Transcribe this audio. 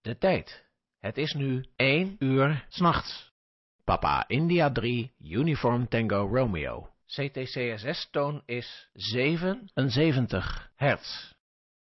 De tijd. Het is nu 1 uur 's nachts. Papa India 3, Uniform Tango Romeo. CTCSS-toon is 77 hertz.